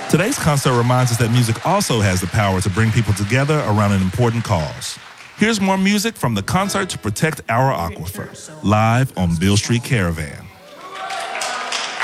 Today's concert reminds us that music also has the power to bring people together around an important cause. Here's more music from the concert to protect our aquifer, live on Beale Street Caravan.